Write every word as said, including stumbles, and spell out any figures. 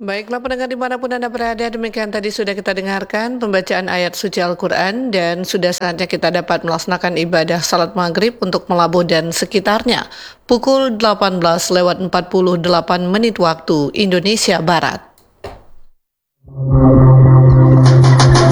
Baiklah pendengar dimanapun Anda berada, demikian tadi sudah kita dengarkan pembacaan ayat suci Al-Quran dan sudah saatnya kita dapat melaksanakan ibadah salat maghrib untuk Melabuh dan sekitarnya. Pukul delapan belas lewat empat puluh delapan menit waktu Indonesia Barat.